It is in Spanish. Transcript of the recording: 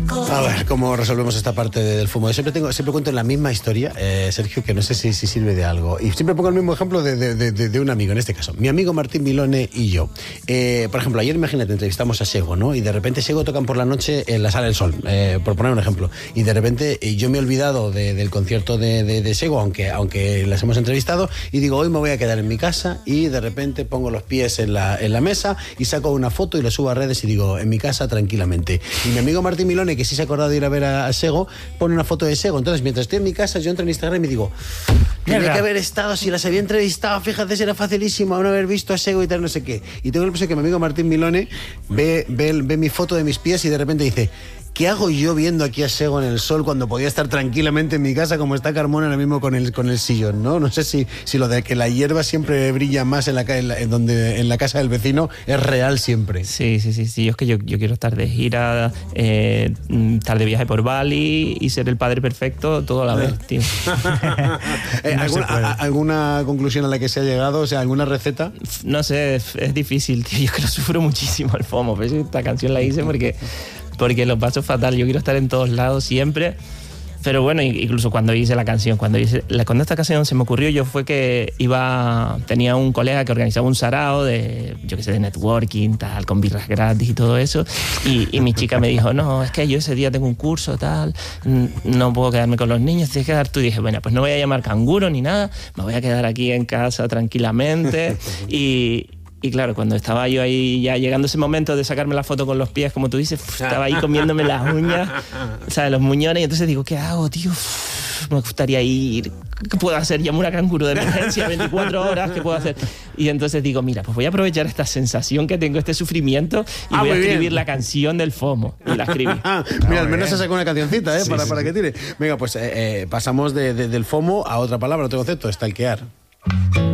A ver, ¿cómo resolvemos esta parte del fumo? Yo siempre cuento la misma historia, Sergio, que no sé si sirve de algo. Y siempre pongo el mismo ejemplo de un amigo, en este caso. Mi amigo Martín Milone y yo. Por ejemplo, ayer, imagínate, entrevistamos a Sego, ¿no? Y de repente Sego tocan por la noche en la Sala del Sol, por poner un ejemplo. Y de repente yo me he olvidado del concierto de Sego, aunque las hemos entrevistado, y digo, hoy me voy a quedar en mi casa, y de repente pongo los pies en la mesa y saco una foto y la subo a redes y digo, en mi casa tranquilamente. Y mi amigo Martín Milone, que sí se ha acordado de ir a ver a Sego, pone una foto de Sego. Entonces, mientras estoy en mi casa, yo entro en Instagram y digo, tenía que haber estado, si las había entrevistado, fíjate, si era facilísimo no haber visto a Sego y tal, no sé qué. Y tengo el impresión que mi amigo Martín Milone ve mi foto de mis pies y de repente dice, ¿qué hago yo viendo aquí a Sego en el sol cuando podía estar tranquilamente en mi casa como está Carmona ahora mismo con el sillón, ¿no? No sé si lo de que la hierba siempre brilla más en la casa del vecino es real siempre. Sí. Yo es que yo quiero estar de gira, estar de viaje por Bali y ser el padre perfecto todo a la vez, tío. ¿Alguna conclusión a la que se ha llegado? O sea, ¿alguna receta? No sé, es difícil, tío. Yo que lo sufro muchísimo el FOMO. Pero esta canción la hice porque lo paso fatal. Yo quiero estar en todos lados siempre. Pero bueno, incluso cuando hice la canción, cuando esta canción se me ocurrió, tenía un colega que organizaba un sarao de networking, tal, con birras gratis y todo eso. Y mi chica me dijo, no, es que yo ese día tengo un curso, tal, no puedo quedarme con los niños, tienes que quedar tú. Y dije, bueno, pues no voy a llamar canguro ni nada, me voy a quedar aquí en casa tranquilamente. Y claro, cuando estaba yo ahí ya llegando ese momento de sacarme la foto con los pies, como tú dices, estaba ahí comiéndome las uñas, ¿sabes? Los muñones, y entonces digo, ¿qué hago, tío? Me gustaría ir, ¿qué puedo hacer? Llamo una canguro de emergencia, 24 horas, ¿qué puedo hacer? Y entonces digo, mira, pues voy a aprovechar esta sensación que tengo, este sufrimiento, y voy a escribir la canción del FOMO. Y la escribí. Mira, al menos se sacó una cancioncita, para que tire. Venga, pues pasamos del FOMO a otra palabra, otro concepto, stalkear.